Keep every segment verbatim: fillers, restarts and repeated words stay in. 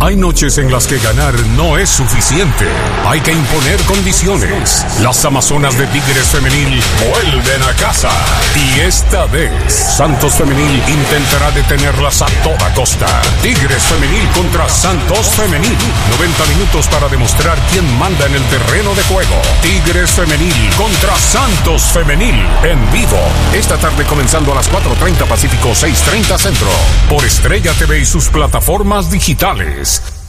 Hay noches en las que ganar no es suficiente. Hay que imponer condiciones. Las Amazonas de Tigres Femenil vuelven a casa. Y esta vez, Santos Femenil intentará detenerlas a toda costa. Tigres Femenil contra Santos Femenil. noventa minutos para demostrar quién manda en el terreno de juego. Tigres Femenil contra Santos Femenil. En vivo. Esta tarde comenzando a las cuatro treinta Pacífico, seis treinta Centro. Por Estrella T V y sus plataformas digitales.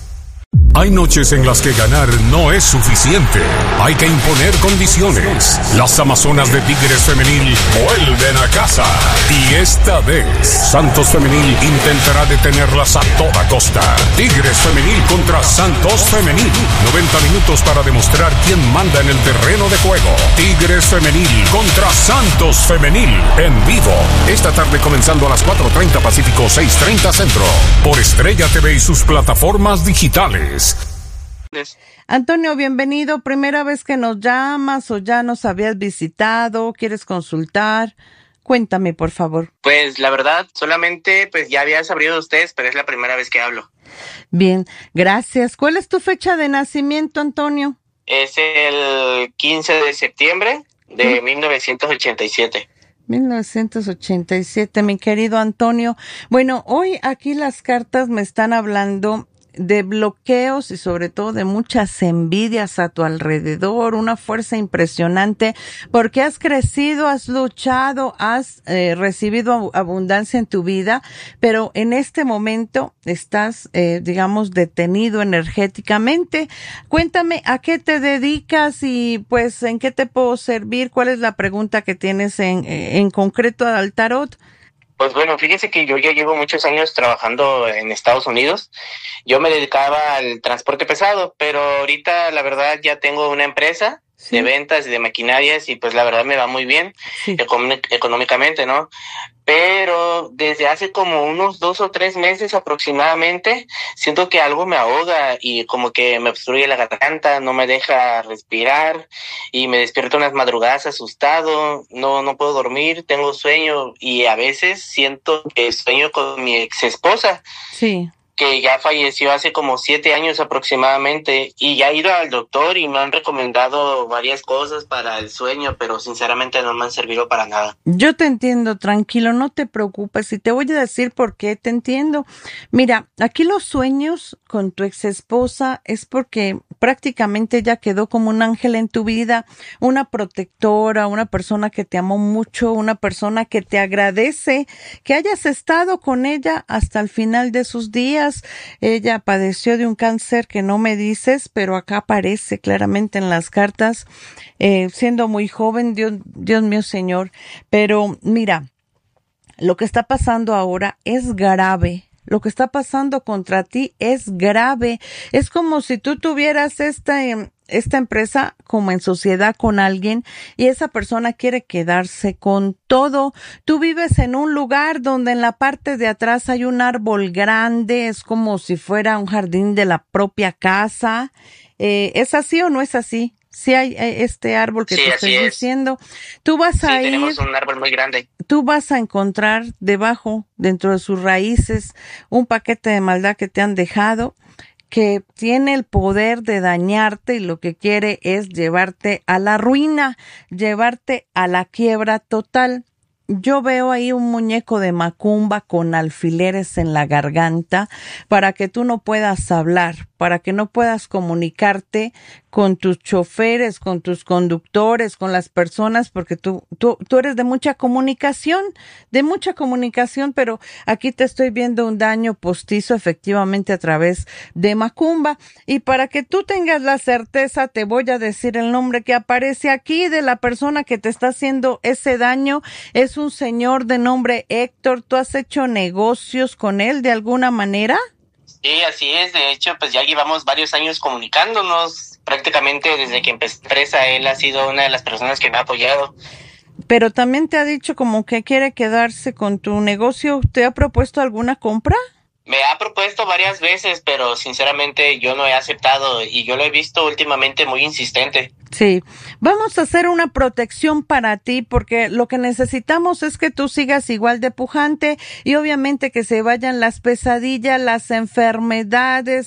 Hay noches en las que ganar no es suficiente. Hay que imponer condiciones. Las Amazonas de Tigres Femenil vuelven a casa. Y esta vez, Santos Femenil intentará detenerlas a toda costa. Tigres Femenil contra Santos Femenil. noventa minutos para demostrar quién manda en el terreno de juego. Tigres Femenil contra Santos Femenil. En vivo. Esta tarde comenzando a las cuatro treinta Pacífico, seis treinta Centro. Por Estrella T V y sus plataformas digitales. Antonio, bienvenido. Primera vez que nos llamas o ya nos habías visitado, quieres consultar. Cuéntame, por favor. Pues la verdad, solamente pues ya había sabido de ustedes, pero es la primera vez que hablo. Bien, gracias. ¿Cuál es tu fecha de nacimiento, Antonio? Es el quince de septiembre de mil novecientos ochenta y siete. mil novecientos ochenta y siete, mi querido Antonio. Bueno, hoy aquí las cartas me están hablando de bloqueos y sobre todo de muchas envidias a tu alrededor, una fuerza impresionante, porque has crecido, has luchado, has eh, recibido abundancia en tu vida, pero en este momento estás, eh, digamos, detenido energéticamente. Cuéntame, ¿a qué te dedicas y pues en qué te puedo servir? ¿Cuál es la pregunta que tienes en, en concreto al tarot? Pues bueno, fíjese que yo ya llevo muchos años trabajando en Estados Unidos. Yo me dedicaba al transporte pesado, pero ahorita la verdad ya tengo una empresa sí. de ventas y de maquinarias y pues la verdad me va muy bien sí. econ- económicamente, ¿no? Pero desde hace como unos dos o tres meses aproximadamente siento que algo me ahoga y como que me obstruye la garganta, no me deja respirar y me despierto unas madrugadas asustado, no no puedo dormir, tengo sueño y a veces siento que sueño con mi ex esposa. Sí. Que ya falleció hace como siete años aproximadamente y ya he ido al doctor y me han recomendado varias cosas para el sueño, pero sinceramente no me han servido para nada. Yo te entiendo, tranquilo, no te preocupes y te voy a decir por qué te entiendo. Mira, aquí los sueños con tu ex esposa es porque prácticamente ella quedó como un ángel en tu vida, una protectora, una persona que te amó mucho, una persona que te agradece que hayas estado con ella hasta el final de sus días. Ella padeció de un cáncer que no me dices, pero acá aparece claramente en las cartas, eh, siendo muy joven, Dios, Dios mío Señor. Pero mira, lo que está pasando ahora es grave. Lo que está pasando contra ti es grave. Es como si tú tuvieras esta, esta empresa como en sociedad con alguien y esa persona quiere quedarse con todo. Tú vives en un lugar donde en la parte de atrás hay un árbol grande, es como si fuera un jardín de la propia casa. Eh, ¿Es así o no es así? Si hay este árbol que sí, te estoy es. diciendo, tú vas sí, a ir, tenemos un árbol muy grande. Tú vas a encontrar debajo, dentro de sus raíces, un paquete de maldad que te han dejado, que tiene el poder de dañarte y lo que quiere es llevarte a la ruina, llevarte a la quiebra total. Yo veo ahí un muñeco de macumba con alfileres en la garganta para que tú no puedas hablar, para que no puedas comunicarte con tus choferes, con tus conductores, con las personas, porque tú, tú, tú eres de mucha comunicación, de mucha comunicación, pero aquí te estoy viendo un daño postizo efectivamente a través de macumba. Y para que tú tengas la certeza, te voy a decir el nombre que aparece aquí de la persona que te está haciendo ese daño. Es un señor de nombre Héctor. ¿Tú has hecho negocios con él de alguna manera? Sí, así es. De hecho, pues ya llevamos varios años comunicándonos. Prácticamente desde que empecé la empresa, él ha sido una de las personas que me ha apoyado. Pero también te ha dicho como que quiere quedarse con tu negocio. ¿Te ha propuesto alguna compra? Me ha propuesto varias veces, pero sinceramente yo no he aceptado y yo lo he visto últimamente muy insistente. Sí, vamos a hacer una protección para ti porque lo que necesitamos es que tú sigas igual de pujante y obviamente que se vayan las pesadillas, las enfermedades,